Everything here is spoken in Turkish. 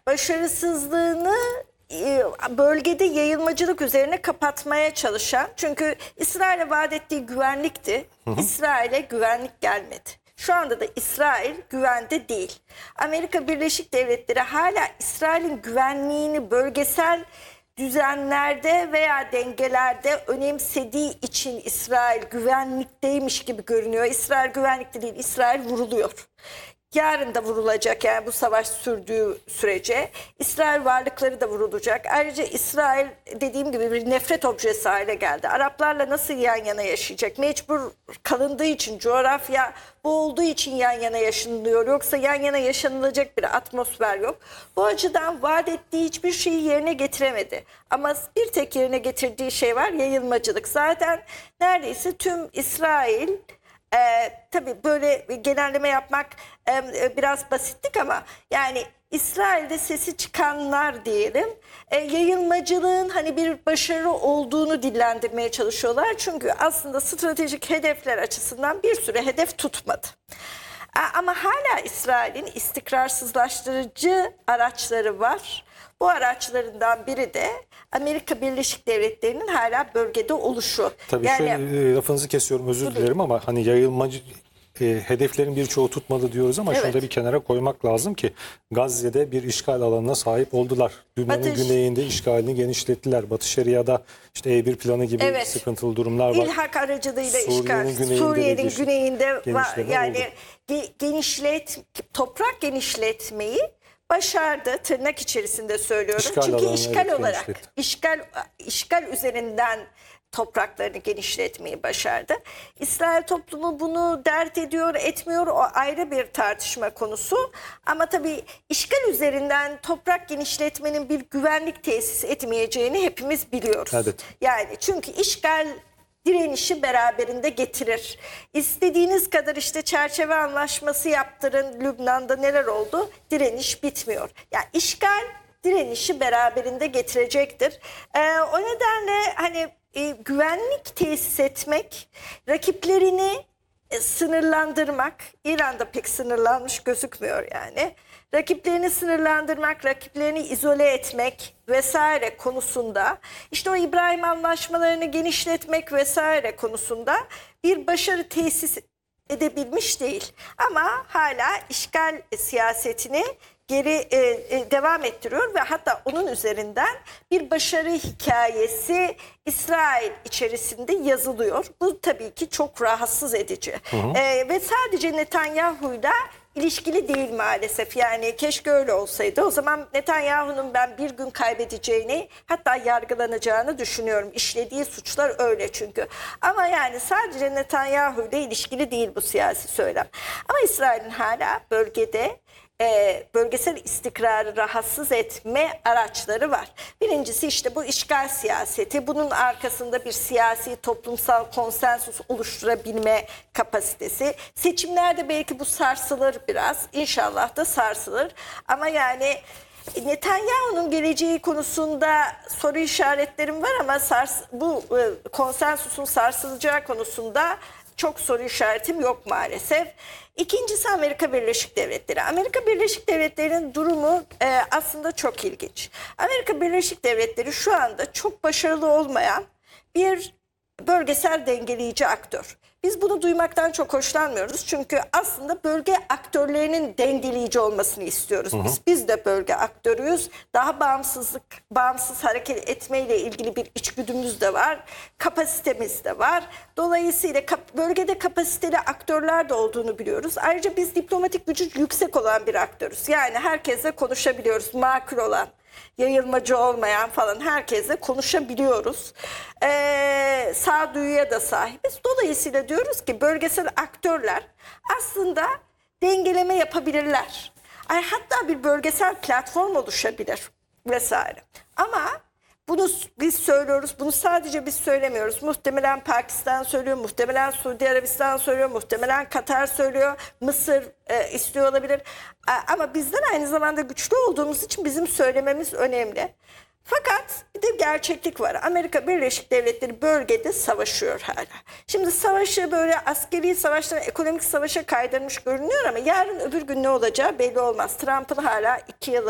başarısızlığını bölgede yayılmacılık üzerine kapatmaya çalışan, çünkü İsrail'e vaat ettiği güvenlikti. İsrail'e güvenlik gelmedi. Şu anda da İsrail güvende değil. Amerika Birleşik Devletleri hala İsrail'in güvenliğini bölgesel düzenlerde veya dengelerde önemsediği için İsrail güvenlikteymiş gibi görünüyor. İsrail güvenlikte değil, İsrail vuruluyor. Yarın da vurulacak, yani bu savaş sürdüğü sürece İsrail varlıkları da vurulacak. Ayrıca İsrail, dediğim gibi, bir nefret objesi haline geldi. Araplarla nasıl yan yana yaşayacak? Mecbur kalındığı için, coğrafya bu olduğu için yan yana yaşanılıyor. Yoksa yan yana yaşanılacak bir atmosfer yok. Bu açıdan vaat ettiği hiçbir şeyi yerine getiremedi. Ama bir tek yerine getirdiği şey var: yayılmacılık. Zaten neredeyse tüm İsrail... tabii böyle genelleme yapmak biraz basitlik, ama yani İsrail'de sesi çıkanlar diyelim, yayılmacılığın hani bir başarı olduğunu dillendirmeye çalışıyorlar. Çünkü aslında stratejik hedefler açısından bir süre hedef tutmadı. Ama hala İsrail'in istikrarsızlaştırıcı araçları var. Bu araçlarından biri de Amerika Birleşik Devletleri'nin hala bölgede oluşu. Tabii yani, şöyle, lafınızı kesiyorum, özür dilerim, ama hani yayılmacı hedeflerin birçoğu tutmadı diyoruz, ama evet, şunu da bir kenara koymak lazım ki Gazze'de bir işgal alanına sahip oldular. Lübnan'ın güneyinde işgalini genişlettiler. Batı Şeria'da işte E1 planı gibi evet, sıkıntılı durumlar var. İlhak aracılığıyla Suriye'nin güneyinde var. Yani toprak genişletmeyi başardı, tırnak içerisinde söylüyorum. Çünkü işgal olarak, işgal üzerinden topraklarını genişletmeyi başardı. İsrail toplumu bunu dert ediyor, etmiyor, o ayrı bir tartışma konusu. Ama tabii işgal üzerinden toprak genişletmenin bir güvenlik tesis etmeyeceğini hepimiz biliyoruz. Evet. Yani çünkü işgal direnişi beraberinde getirir. İstediğiniz kadar işte çerçeve anlaşması yaptırın, Lübnan'da neler oldu? Direniş bitmiyor. Yani işgal direnişi beraberinde getirecektir. O nedenle hani güvenlik tesis etmek, rakiplerini sınırlandırmak, İran'da pek sınırlanmış gözükmüyor yani. Rakiplerini sınırlandırmak, rakiplerini izole etmek vesaire konusunda, işte o İbrahim anlaşmalarını genişletmek vesaire konusunda bir başarı tesis edebilmiş değil. Ama hala işgal siyasetini devam ettiriyor ve hatta onun üzerinden bir başarı hikayesi İsrail içerisinde yazılıyor. Bu tabii ki çok rahatsız edici. Ve sadece Netanyahu'yla ilişkili değil maalesef. Yani keşke öyle olsaydı. O zaman Netanyahu'nun ben bir gün kaybedeceğini, hatta yargılanacağını düşünüyorum. İşlediği suçlar öyle çünkü. Ama yani sadece Netanyahu ile ilişkili değil bu siyasi söylem. Ama İsrail'in hala bölgede bölgesel istikrarı rahatsız etme araçları var. Birincisi işte bu işgal siyaseti. Bunun arkasında bir siyasi toplumsal konsensus oluşturabilme kapasitesi. Seçimlerde belki bu sarsılır biraz. İnşallah da sarsılır. Ama yani Netanyahu'nun geleceği konusunda soru işaretlerim var, ama bu konsensusun sarsılacağı konusunda çok soru işaretim yok maalesef. İkincisi Amerika Birleşik Devletleri. Amerika Birleşik Devletleri'nin durumu aslında çok ilginç. Amerika Birleşik Devletleri şu anda çok başarılı olmayan bir bölgesel dengeleyici aktör. Biz bunu duymaktan çok hoşlanmıyoruz. Çünkü aslında bölge aktörlerinin dengeleyici olmasını istiyoruz. Biz de bölge aktörüyüz. Daha bağımsız hareket etmeyle ilgili bir içgüdümüz de var. Kapasitemiz de var. Dolayısıyla bölgede kapasiteli aktörler de olduğunu biliyoruz. Ayrıca biz diplomatik gücü yüksek olan bir aktörüz. Yani herkesle konuşabiliyoruz. Makul olan, yayılmacı olmayan falan herkesle konuşabiliyoruz. Sağduyuya da sahibiz. Dolayısıyla diyoruz ki bölgesel aktörler aslında dengeleme yapabilirler. Hatta bir bölgesel platform oluşabilir vesaire. Ama bunu biz söylüyoruz. Bunu sadece biz söylemiyoruz. Muhtemelen Pakistan söylüyor, muhtemelen Suudi Arabistan söylüyor, muhtemelen Katar söylüyor, Mısır istiyor olabilir. Ama bizden aynı zamanda güçlü olduğumuz için bizim söylememiz önemli. Fakat bir de gerçeklik var. Amerika Birleşik Devletleri bölgede savaşıyor hala. Şimdi savaşı böyle askeri savaştan ekonomik savaşa kaydırmış görünüyor, ama yarın öbür gün ne olacağı belli olmaz. Trump'ın hala 2 yıl